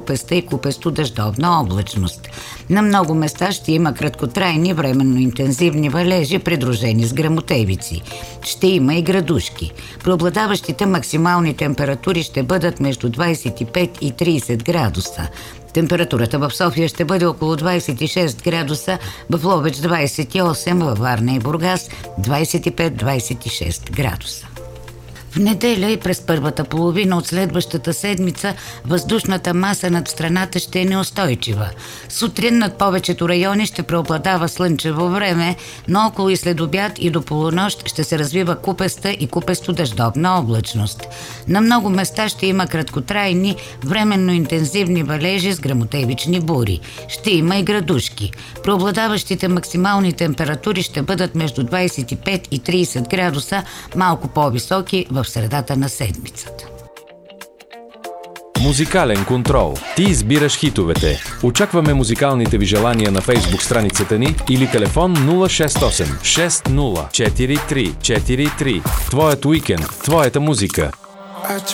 купеста и купесто-дъждовна облачност. На много места ще има краткотрайни временно интензивни валежи, придружени с гръмотевици. Ще има и градушки. Преобладаващите максимални температури ще бъдат между 25 и 30 градуса. Температурата в София ще бъде около 26 градуса, в Ловеч 28, във Варна и Бургас 25-26 градуса. В неделя и през първата половина от следващата седмица въздушната маса над страната ще е неустойчива. Сутрин над повечето райони ще преобладава слънчево време, но около и след обяд и до полунощ ще се развива купеста и купесто-дъждовна облачност. На много места ще има краткотрайни, временно интензивни валежи с гръмотевични бури. Ще има и градушки. Преобладаващите максимални температури ще бъдат между 25 и 30 градуса, малко по-високи в средата на седмицата. Музикален контрол. Ти избираш хитовете. Очакваме музикалните ви желания на Фейсбук страницата ни или телефон 068 60 43 43. Твоят уикенд, твоята музика.